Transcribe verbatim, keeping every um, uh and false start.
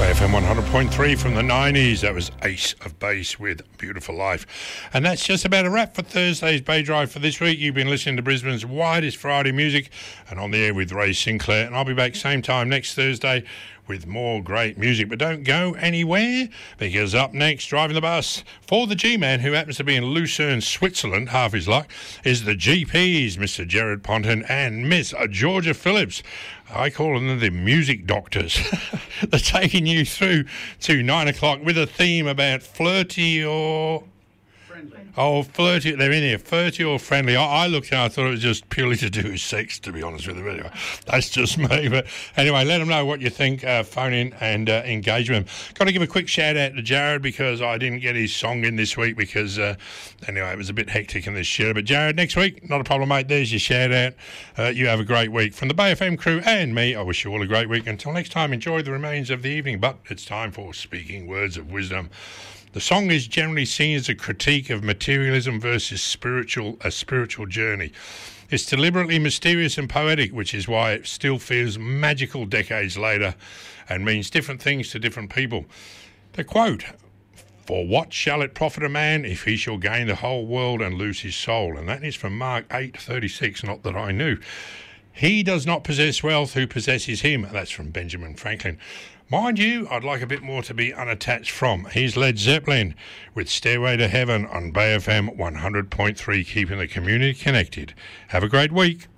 F M one hundred point three from the nineties. That was Ace of Base with Beautiful Life. And that's just about a wrap for Thursday's Bay Drive for this week. You've been listening to Brisbane's widest Friday music and on the air with Ray Sinclair. And I'll be back same time next Thursday with more great music. But don't go anywhere, because up next, driving the bus for the G-Man, who happens to be in Lucerne, Switzerland, half his luck, is the G Ps, Mister Jared Ponton and Miss Georgia Phillips. I call them the music doctors. They're taking you through to nine o'clock with a theme about flirty or... friendly. Oh, flirty. They're in here. Flirty or friendly. I, I looked and I thought it was just purely to do with sex, to be honest with you. Anyway, that's just me. But anyway, let them know what you think. Uh, phone in and uh, engage with them. Got to give a quick shout out to Jared because I didn't get his song in this week because, uh, anyway, it was a bit hectic in this show. But Jared, next week, not a problem, mate. There's your shout out. Uh, you have a great week. From the Bay F M crew and me, I wish you all a great week. Until next time, enjoy the remains of the evening. But it's time for Speaking Words of Wisdom. The song is generally seen as a critique of materialism versus spiritual a spiritual journey. It's deliberately mysterious and poetic, which is why it still feels magical decades later and means different things to different people. The quote, "For what shall it profit a man if he shall gain the whole world and lose his soul?" And that is from Mark eight thirty-six, not that I knew. "He does not possess wealth who possesses him." That's from Benjamin Franklin. Mind you, I'd like a bit more to be unattached from. Here's Led Zeppelin with Stairway to Heaven on Bay F M one hundred point three, keeping the community connected. Have a great week.